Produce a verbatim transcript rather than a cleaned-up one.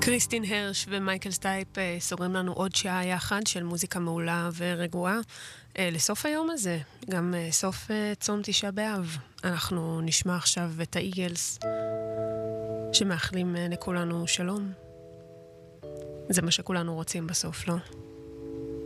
קריסטין הרש ומייקל סטייפ אה, סוגרים לנו עוד שעה יחד של מוזיקה מעולה ורגועה אה, לסוף היום הזה, גם אה, סוף אה, צום תשעה באב. אנחנו נשמע עכשיו את האיגלס שמאחלים אה, לכולנו שלום. זה מה שכולנו רוצים בסוף, לא?